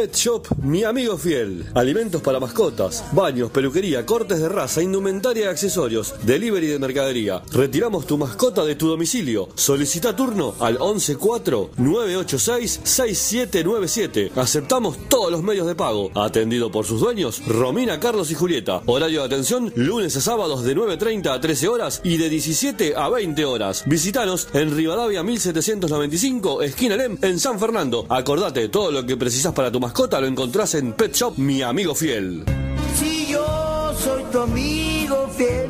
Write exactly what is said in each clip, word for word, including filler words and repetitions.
Pet Shop Mi Amigo Fiel. Alimentos para mascotas, baños, peluquería, cortes de raza, indumentaria y accesorios, delivery de mercadería. Retiramos tu mascota de tu domicilio. Solicita turno al once cuatro nueve ocho seis seis siete nueve siete. Aceptamos todos los medios de pago. Atendido por sus dueños, Romina, Carlos y Julieta. Horario de atención lunes a sábados de nueve treinta a trece horas y de diecisiete a veinte horas. Visítanos en Rivadavia mil setecientos noventa y cinco, esquina Lem, en San Fernando. Acordate, todo lo que precisas para tu mascota lo encontrás en Pet Shop Mi Amigo Fiel. Si yo soy tu amigo fiel.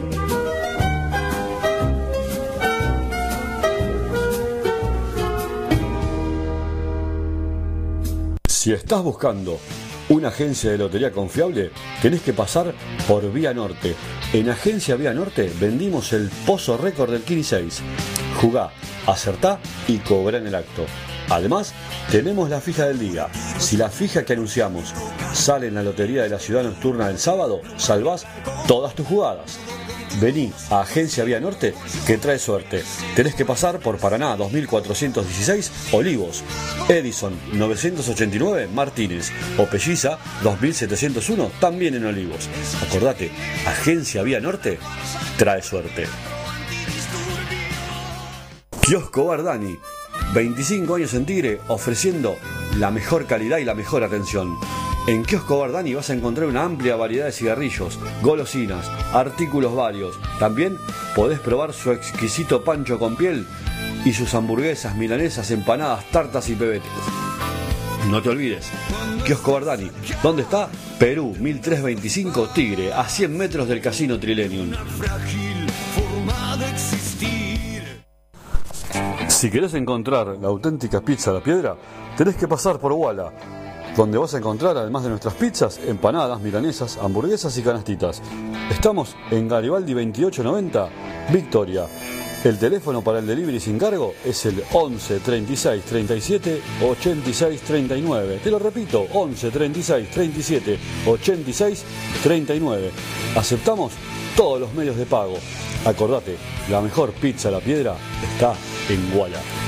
Si estás buscando una agencia de lotería confiable, tenés que pasar por Vía Norte. En Agencia Vía Norte vendimos el Pozo Récord del Kini seis. Jugá, acertá y cobrá en el acto. Además, tenemos la fija del día. Si la fija que anunciamos sale en la lotería de la ciudad nocturna del sábado, salvás todas tus jugadas. Vení a Agencia Vía Norte que trae suerte. Tenés que pasar por Paraná dos mil cuatrocientos dieciséis, Olivos, Edison novecientos ochenta y nueve, Martínez o Pelliza dos mil setecientos uno, también en Olivos. Acordate, Agencia Vía Norte trae suerte. Kiosco Bar Dani, veinticinco años en Tigre, ofreciendo la mejor calidad y la mejor atención. En Kiosco Bar Dani vas a encontrar una amplia variedad de cigarrillos, golosinas, artículos varios. También podés probar su exquisito pancho con piel y sus hamburguesas, milanesas, empanadas, tartas y pebetes. No te olvides, Kiosco Bar Dani, ¿dónde está? Perú, mil trescientos veinticinco, Tigre, a cien metros del Casino Trilenium. Si querés encontrar la auténtica pizza a la piedra, tenés que pasar por Wala, donde vas a encontrar, además de nuestras pizzas, empanadas, milanesas, hamburguesas y canastitas. Estamos en Garibaldi veintiocho noventa, Victoria. El teléfono para el delivery sin cargo es el once treinta y seis treinta y siete ochenta y seis treinta y nueve. Te lo repito, once treinta y seis treinta y siete ochenta y seis treinta y nueve. Aceptamos todos los medios de pago. Acordate, la mejor pizza a la piedra está en Wala.